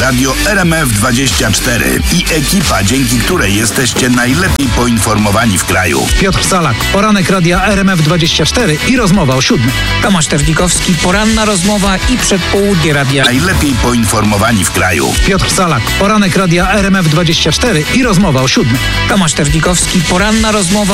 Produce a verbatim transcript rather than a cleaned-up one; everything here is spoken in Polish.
Radio R M F dwadzieścia cztery i ekipa, dzięki której jesteście najlepiej poinformowani w kraju. Piotr Salak, poranek Radia R M F dwadzieścia cztery i rozmowa o siódmej. Tomasz Terlikowski, poranna rozmowa i przedpołudnie radia. Najlepiej poinformowani w kraju. Piotr Salak, poranek Radia R M F dwadzieścia cztery i rozmowa o siódmej. Tomasz Terlikowski, poranna rozmowa